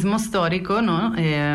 storico, no?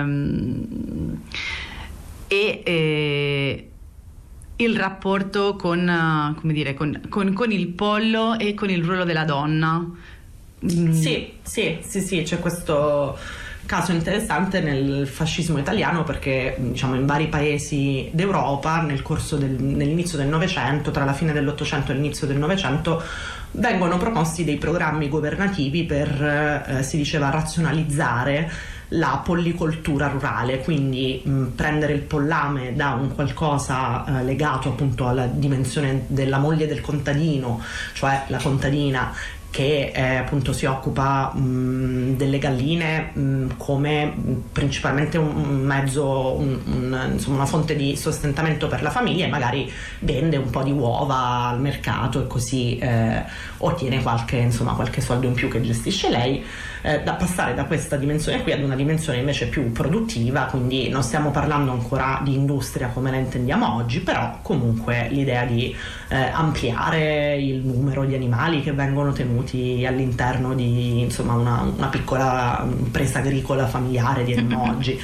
Il rapporto con, come dire, con il pollo e con il ruolo della donna. Sì, c'è questo caso interessante nel fascismo italiano, perché diciamo in vari paesi d'Europa nell'inizio del Novecento, tra la fine dell'Ottocento e l'inizio del Novecento, vengono proposti dei programmi governativi per, si diceva, razionalizzare la pollicoltura rurale, quindi prendere il pollame da un qualcosa legato appunto alla dimensione della moglie del contadino, cioè la contadina che appunto si occupa delle galline come principalmente un mezzo, insomma una fonte di sostentamento per la famiglia, e magari vende un po' di uova al mercato e così ottiene qualche soldo in più che gestisce lei, da passare da questa dimensione qui ad una dimensione invece più produttiva. Quindi non stiamo parlando ancora di industria come la intendiamo oggi, però comunque l'idea di ampliare il numero di animali che vengono tenuti all'interno di insomma una piccola impresa agricola familiare, diremmo oggi,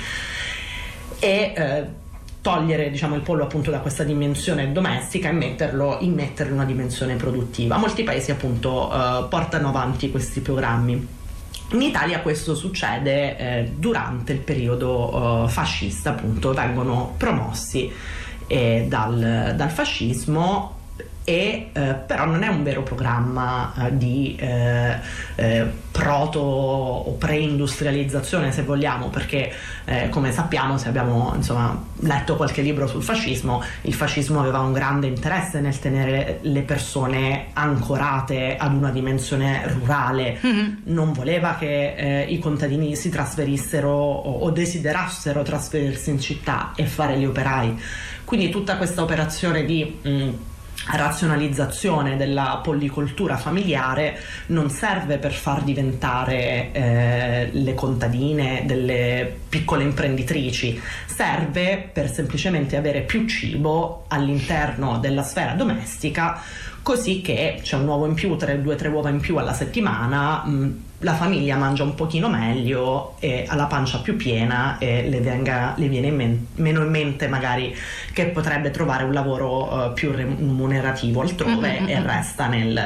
e togliere diciamo il pollo appunto da questa dimensione domestica e metterlo in una dimensione produttiva. Molti paesi appunto portano avanti questi programmi. In Italia questo succede durante il periodo fascista, appunto vengono promossi dal fascismo, e però non è un vero programma di proto o preindustrializzazione, se vogliamo, perché come sappiamo, se abbiamo insomma letto qualche libro sul fascismo, il fascismo aveva un grande interesse nel tenere le persone ancorate ad una dimensione rurale. Non voleva che i contadini si trasferissero o desiderassero trasferirsi in città e fare gli operai. Quindi tutta questa operazione di razionalizzazione della pollicoltura familiare non serve per far diventare le contadine delle piccole imprenditrici, serve per semplicemente avere più cibo all'interno della sfera domestica, così che c'è un uovo in più, 2 o 3 uova in più alla settimana, la famiglia mangia un pochino meglio e ha la pancia più piena, e le viene meno in mente magari che potrebbe trovare un lavoro più remunerativo altrove e resta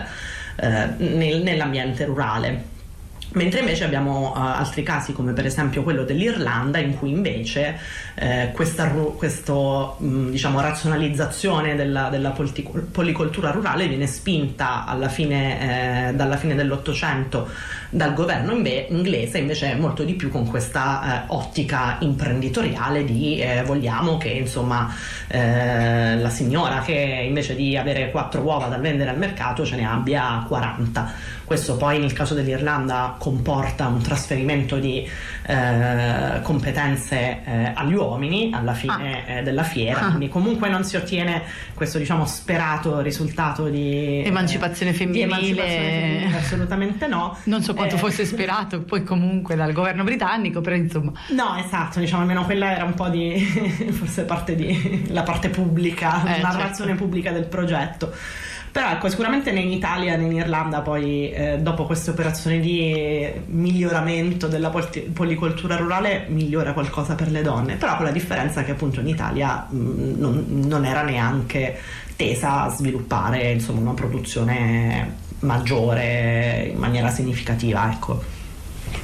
nell'ambiente rurale. Mentre invece abbiamo altri casi, come per esempio quello dell'Irlanda, in cui invece questa diciamo razionalizzazione della pollicoltura rurale viene spinta dalla fine dell'Ottocento dal governo inglese, invece molto di più con questa ottica imprenditoriale di vogliamo che insomma la signora che invece di avere 4 uova da vendere al mercato ce ne abbia 40. Questo poi nel caso dell'Irlanda comporta un trasferimento di competenze agli uomini alla fine della fiera, quindi comunque non si ottiene questo diciamo sperato risultato di emancipazione femminile. Assolutamente no. Non so quanto fosse sperato poi comunque dal governo britannico, però insomma. No, esatto, diciamo almeno quella era un po' di forse parte di la parte pubblica, la narrazione pubblica del progetto. Però ecco, sicuramente né in Italia né in Irlanda poi dopo queste operazioni di miglioramento della pollicoltura rurale migliora qualcosa per le donne, però con la differenza che appunto in Italia non era neanche tesa a sviluppare insomma una produzione maggiore in maniera significativa, ecco.